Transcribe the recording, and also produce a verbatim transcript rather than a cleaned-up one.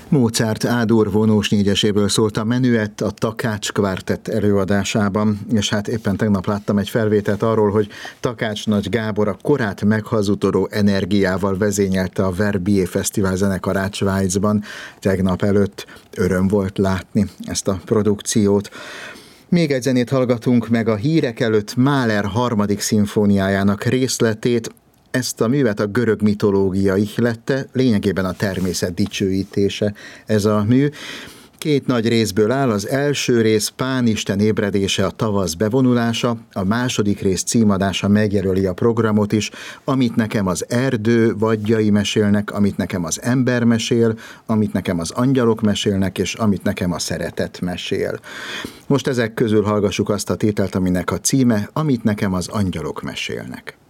Mozart Ádur vonós négyeséből szólt a menüett a Takács Kvartett előadásában, és hát éppen tegnap láttam egy felvételt arról, hogy Takács Nagy Gábor a korát meghazudtoló energiával vezényelte a Verbier Fesztivál zenekarát Svájcban. Tegnap előtt öröm volt látni ezt a produkciót. Még egy zenét hallgatunk meg, a hírek előtt Mahler harmadik szimfóniájának részletét. Ezt a művet a görög mitológia ihlette, lényegében a természet dicsőítése ez a mű. Két nagy részből áll, az első rész Pán Isten ébredése, a tavasz bevonulása, a második rész címadása megjelöli a programot is, amit nekem az erdő vadjai mesélnek, amit nekem az ember mesél, amit nekem az angyalok mesélnek, és amit nekem a szeretet mesél. Most ezek közül hallgassuk azt a tételt, aminek a címe, amit nekem az angyalok mesélnek.